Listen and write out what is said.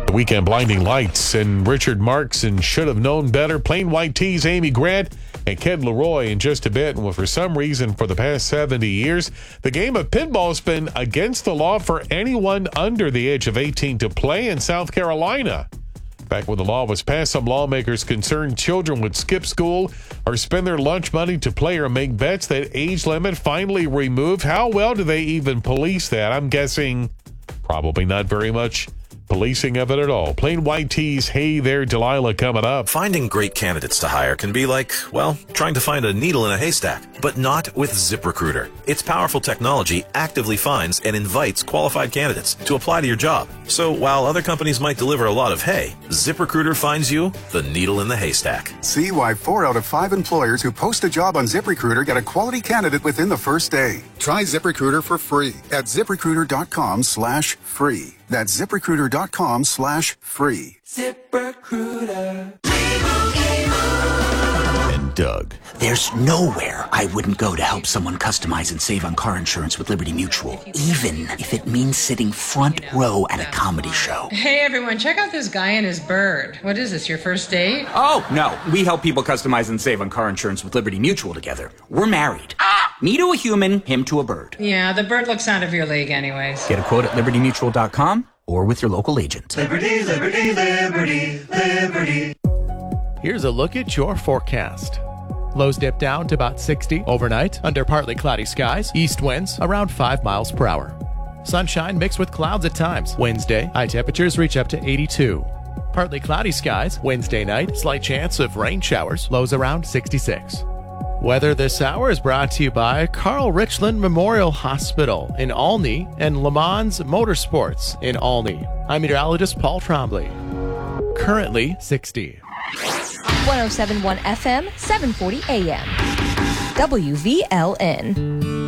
The Weekend Blinding Lights and Richard Marks and Should Have Known Better. Plain White T's Amy Grant and Ked Leroy in just a bit. And for some reason, for the past 70 years, the game of pinball has been against the law for anyone under the age of 18 to play in South Carolina. Back when the law was passed, some lawmakers concerned children would skip school or spend their lunch money to play or make bets. That age limit finally removed. How well do they even police that? I'm guessing probably not very much policing of it at all. Plain White T's Hey There, Delilah coming up. Finding great candidates to hire can be like, well, trying to find a needle in a haystack, but not with ZipRecruiter. Its powerful technology actively finds and invites qualified candidates to apply to your job. So while other companies might deliver a lot of hay, ZipRecruiter finds you the needle in the haystack. See why 4 out of 5 employers who post a job on ZipRecruiter get a quality candidate within the first day. Try ZipRecruiter for free at ZipRecruiter.com/free. That's ZipRecruiter.com/free. ZipRecruiter. And Doug. There's nowhere I wouldn't go to help someone customize and save on car insurance with Liberty Mutual, even if it means sitting front row at a comedy show. Hey everyone, check out this guy and his bird. What is this, your first date? Oh, no. We help people customize and save on car insurance with Liberty Mutual together. We're married. Me to a human, him to a bird. Yeah, the bird looks out of your league anyways. Get a quote at libertymutual.com or with your local agent. Liberty, liberty, liberty, liberty. Here's a look at your forecast. Lows dip down to about 60 overnight under partly cloudy skies. East winds around 5 miles per hour. Sunshine mixed with clouds at times. Wednesday, high temperatures reach up to 82. Partly cloudy skies. Wednesday night, slight chance of rain showers. Lows around 66. Weather this hour is brought to you by Carl Richland Memorial Hospital in Olney and Le Mans Motorsports in Olney. I'm meteorologist Paul Trombley. Currently 60. 107.1 FM, 740 AM. WVLN.